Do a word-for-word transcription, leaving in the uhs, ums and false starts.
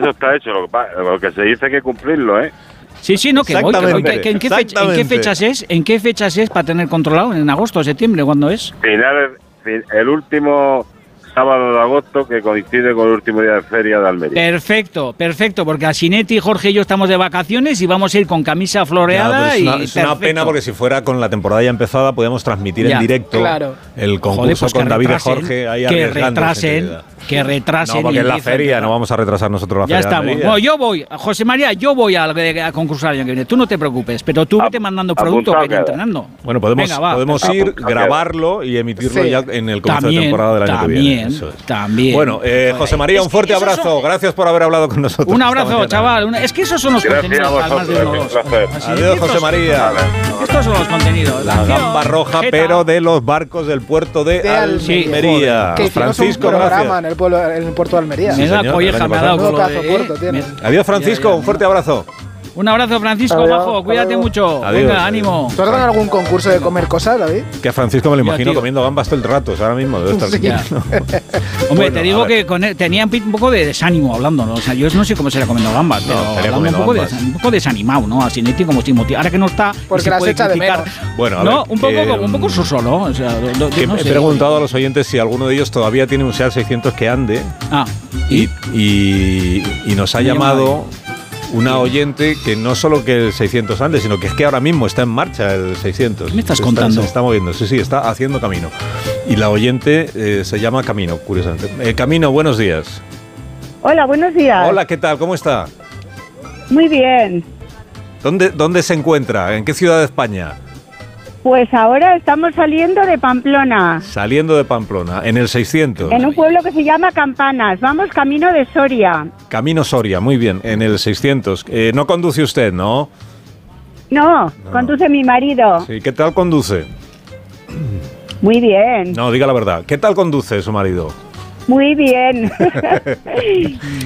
eso está hecho, lo que, pa- lo que se dice hay que cumplirlo, ¿eh? Sí, sí, no, que voy. Que, Exactamente, que- que ¿en, qué fecha, ¿En qué exactamente. fechas es? ¿En qué fechas es para tener controlado? ¿En agosto, septiembre? ¿Cuándo es? Finales, fin- el último sábado de agosto, que coincide con el último día de feria de Almería. Perfecto, perfecto, porque Asinetti, Jorge y yo estamos de vacaciones y vamos a ir con camisa Ya, floreada pero es una, y es una perfecto. pena porque si fuera con la temporada ya empezada podíamos transmitir Ya, en directo claro. el concurso Joder, pues con que David y retrasen, Jorge ahí que arriesgándose, retrasen, querida. que retrasen. No, porque y es la empiecen, feria, ¿verdad? no vamos a retrasar nosotros la Ya feria. de estamos. Almería. Bueno, yo voy, José María, yo voy a, a concursar el año que viene. Tú no te preocupes, pero tú vete Ap- mandando producto apuntado para ir queda. entrenando. Bueno, podemos, Venga, va. podemos Ah, ir, pues, grabarlo y emitirlo Sí. ya en el comienzo También, de temporada del año que viene. también, Eso es. también. Bueno, eh, José María, Es un que fuerte esos abrazo. son- Gracias por haber hablado con nosotros. Un esta abrazo, mañana. chaval. Una- Es que esos son los Gracias contenidos a para más de vosotros, uno un dos. placer. Así, Adiós, estos- José María. Vale. Estos son los contenidos. La acción, gamba roja, jeta. pero de los barcos del puerto de, De Almería. Que hicimos Francisco, un programa gracias. en el, pueblo, en el puerto de Almería. Me da señor, colleja, el año me ha dado pasado. con lo Pedazo de, puerto eh, tiene. me- Adiós, Francisco. Ya, ya, Un fuerte abrazo. Un abrazo, Francisco, Adiós, bajo. Cuídate adiós. mucho. Adiós. Venga, ánimo. ¿Tú has dado en algún concurso de comer cosas, David? Que a Francisco me lo Ya, imagino tío. comiendo gambas todo el rato. o sea, ahora mismo debe estar. Sí. Ya. Hombre, Bueno, te a digo ver. que con él- tenía un pi- un poco de desánimo hablando, ¿no? O sea, yo no sé cómo será comiendo gambas, No, pero estaría hablando un comiendo poco, gambas. de- un poco desanimado, ¿no? Así Netti como sin motivo. Ahora que no está, y Porque se las puede echa de criticar. menos. Bueno, a No, ver, un poco, que, como- un poco mm, solo, ¿no? O sea, do- do- que no he sé. preguntado a los oyentes si alguno de ellos todavía tiene un SEAT seiscientos que ande Ah, y, y, y nos ha Me llama llamado una oyente que no solo que el seiscientos ande, sino que es que ahora mismo está en marcha el seiscientos. ¿Qué me estás Se contando? Está, se está moviendo, sí, sí, está haciendo camino. Y la oyente eh, se llama Camino, curiosamente. Eh, Camino, buenos días. Hola, buenos días. Hola, ¿qué tal? ¿Cómo está? Muy bien. ¿Dónde, ¿Dónde se encuentra? ¿En qué ciudad de España? Pues ahora estamos saliendo de Pamplona, Saliendo de Pamplona, en el seiscientos. en un pueblo que se llama Campanas. Vamos camino de Soria. Camino Soria, muy bien, en el seiscientos. Eh, no conduce usted, ¿no? No, No. conduce mi marido. Sí, ¿qué tal conduce? Muy bien, No, diga la verdad. ¿Qué tal conduce su marido? muy bien.